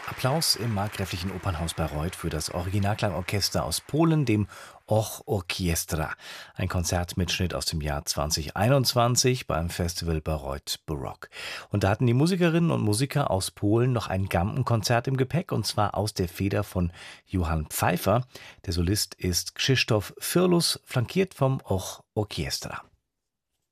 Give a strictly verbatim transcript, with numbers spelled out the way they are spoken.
Applaus im Markgräflichen Opernhaus Bayreuth für das Originalklangorchester aus Polen, dem Och Orkiestra. Ein Konzertmitschnitt aus dem Jahr zweitausendeinundzwanzig beim Festival Bayreuth Baroque. Und da hatten die Musikerinnen und Musiker aus Polen noch ein Gampenkonzert im Gepäck, und zwar aus der Feder von Johann Pfeiffer. Der Solist ist Krzysztof Firlus, flankiert vom Och Orkiestra.